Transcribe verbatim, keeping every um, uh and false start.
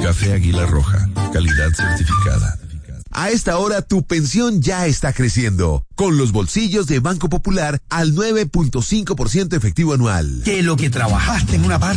Café Águila Roja, calidad certificada. A esta hora tu pensión ya está creciendo, con los bolsillos de Banco Popular al nueve punto cinco por ciento efectivo anual. Que lo que trabajaste en una parte